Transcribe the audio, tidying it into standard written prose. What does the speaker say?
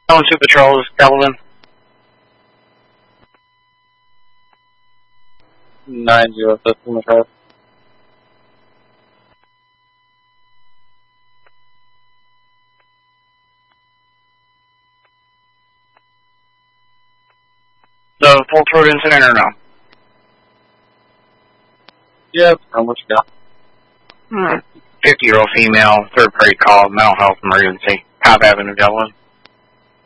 Zone 2 patrols, Delavan. 90, that's in the car. The full throat incident or no? Yeah, how much you got? 50-year-old female, third-party call, mental health emergency, Cobb Avenue, Delavan.